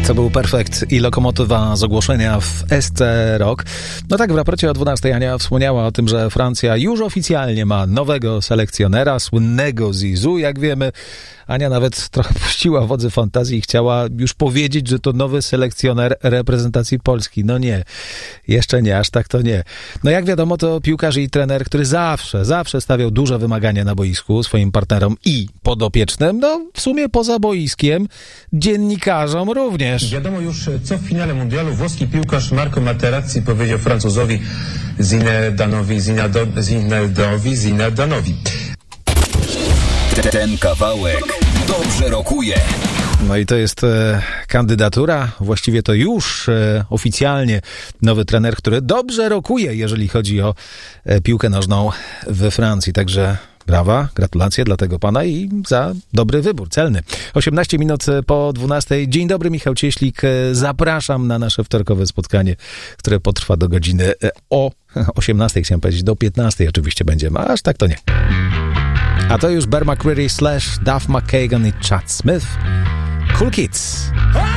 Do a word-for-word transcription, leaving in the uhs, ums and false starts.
To był Perfekt i Lokomotywa z ogłoszenia w S C Rock. No tak, w raporcie o dwunastej Ania wspomniała o tym, że Francja już oficjalnie ma nowego selekcjonera, słynnego Zizou, jak wiemy. Ania nawet trochę puściła wodzy fantazji i chciała już powiedzieć, że to nowy selekcjoner reprezentacji Polski. No nie, jeszcze nie, aż tak to nie. No jak wiadomo, to piłkarz i trener, który zawsze, zawsze stawiał duże wymagania na boisku swoim partnerom i podopiecznym, no w sumie poza boiskiem, dziennikarzom również. Wiadomo już, co w finale mundialu włoski piłkarz Marco Materazzi powiedział Francuzowi Zinedanowi, Zinado, Zinedowi, Zinedanowi. Ten kawałek dobrze rokuje. No i to jest e, kandydatura, właściwie to już e, oficjalnie nowy trener, który dobrze rokuje, jeżeli chodzi o e, piłkę nożną we Francji. Także brawa, gratulacje dla tego pana i za dobry wybór, celny. osiemnaście minut po dwunastej. Dzień dobry, Michał Cieślik. Zapraszam na nasze wtorkowe spotkanie, które potrwa do godziny o osiemnastej, chciałem powiedzieć, do piętnastej oczywiście będziemy, a aż tak to nie. A to już Bear McCreary slash Duff McKagan i Chad Smith. Cool Kids.